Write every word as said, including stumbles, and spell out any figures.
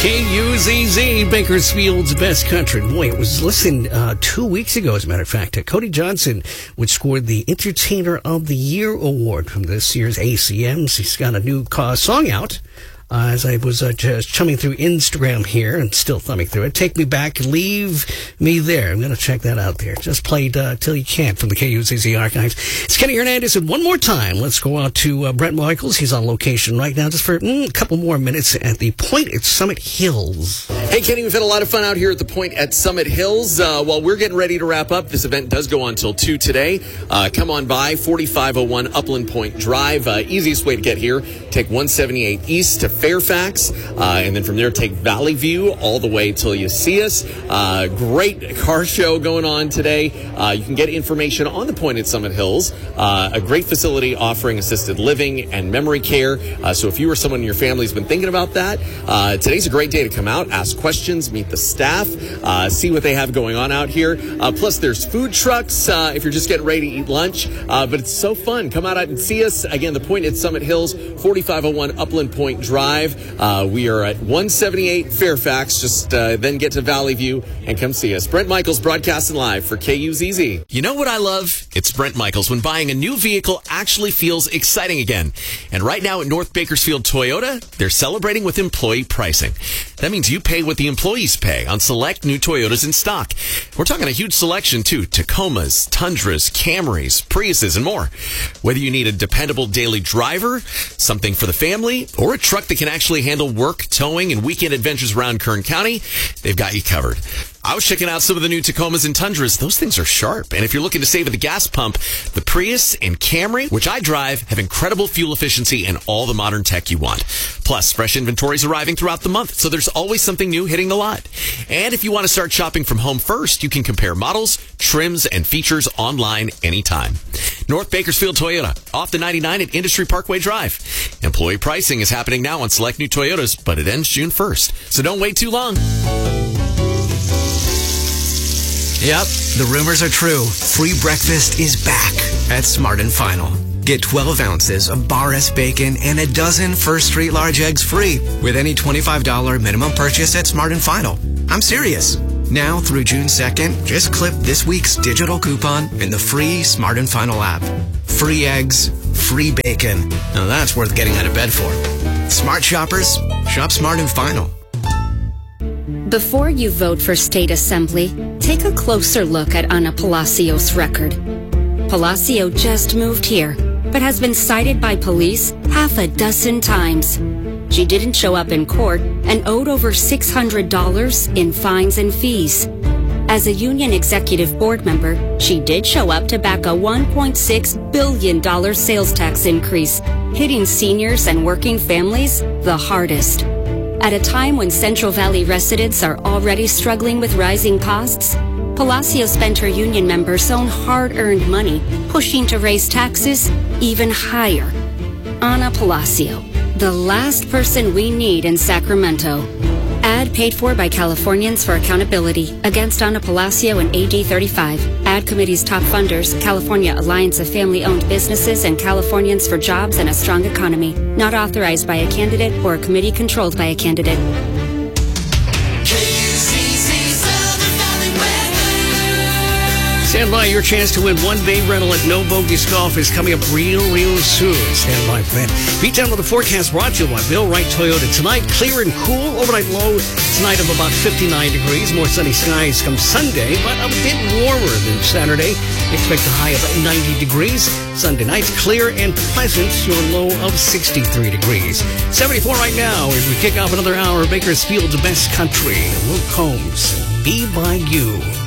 K U Z Z, Bakersfield's best country. Boy, it was listened uh, two weeks ago, as a matter of fact. Uh, Cody Johnson, which scored the Entertainer of the Year award from this year's A C Ms. He's got a new uh, song out. Uh, as I was uh, just chumming through Instagram here and still thumbing through it. Take Me Back, Leave Me There. I'm going to check that out there. Just played uh, Till You Can't from the K U Z Z archives. It's Kenny Hernandez, and one more time, let's go out to uh, Brent Michaels. He's on location right now just for mm, a couple more minutes at the Point at Summit Hills. Hey, Kenny, we've had a lot of fun out here at the Point at Summit Hills. Uh, while we're getting ready to wrap up, this event does go on until two today. Uh, come on by, forty-five oh one Upland Point Drive. Uh, easiest way to get here, take one seventy-eight East to Fairfax, uh, and then from there take Valley View all the way till you see us. Uh, great car show going on today. Uh, you can get information on the Point at Summit Hills, uh, a great facility offering assisted living and memory care. Uh, so if you or someone in your family has been thinking about that, uh, today's a great day to come out, ask questions, meet the staff, uh, see what they have going on out here. Uh, plus, there's food trucks uh, if you're just getting ready to eat lunch. Uh, but it's so fun. Come out and see us. Again, the Point at Summit Hills, forty-five oh one Upland Point Drive. Uh, we are at one seventy-eight Fairfax. Just uh, then get to Valley View and come see us. Brent Michaels broadcasting live for K U Z Z. You know what I love? It's Brent Michaels when buying a new vehicle actually feels exciting again. And right now at North Bakersfield Toyota, they're celebrating with employee pricing. That means you pay what the employees pay on select new Toyotas in stock. We're talking a huge selection too. Tacomas, Tundras, Camrys, Priuses, and more. Whether you need a dependable daily driver, something for the family, or a truck that can actually handle work, towing, and weekend adventures around Kern County, they've got you covered. I was checking out some of the new Tacomas and Tundras. Those things are sharp. And if you're looking to save at the gas pump, the Prius and Camry, which I drive, have incredible fuel efficiency and all the modern tech you want. Plus, fresh inventory is arriving throughout the month, so there's always something new hitting the lot. And if you want to start shopping from home first, you can compare models, trims, and features online anytime. North Bakersfield Toyota, off the ninety-nine at Industry Parkway Drive. Employee pricing is happening now on select new Toyotas, but it ends June first. So don't wait too long. Yep, the rumors are true. Free breakfast is back at Smart and Final. Get twelve ounces of Bar S bacon and a dozen First Street large eggs free with any twenty-five dollars minimum purchase at Smart and Final. I'm serious. Now through June second, just clip this week's digital coupon in the free Smart and Final app. Free eggs, free bacon. Now that's worth getting out of bed for. Smart shoppers, shop Smart and Final. Before you vote for state assembly, take a closer look at Ana Palacios' record. Palacio just moved here, but has been cited by police half a dozen times. She didn't show up in court and owed over six hundred dollars in fines and fees. As a union executive board member, she did show up to back a one point six billion dollars sales tax increase, hitting seniors and working families the hardest. At a time when Central Valley residents are already struggling with rising costs, Palacio spent her union members' own hard-earned money pushing to raise taxes even higher. Ana Palacio, the last person we need in Sacramento. Ad paid for by Californians for Accountability against Ana Palacio and A D thirty-five. Ad committee's top funders, California Alliance of Family-Owned Businesses and Californians for Jobs and a Strong Economy. Not authorized by a candidate or a committee controlled by a candidate. Stand by. Your chance to win one-day rental at No Bogies Golf is coming up real, real soon. Stand by for that. Beat down with the forecast brought to you by Bill Wright Toyota. Tonight, clear and cool. Overnight low tonight of about fifty-nine degrees. More sunny skies come Sunday, but a bit warmer than Saturday. Expect a high of ninety degrees. Sunday night's clear and pleasant. Your low of sixty-three degrees. seventy-four right now as we kick off another hour of Bakersfield's best country. Luke Combs, Be By You.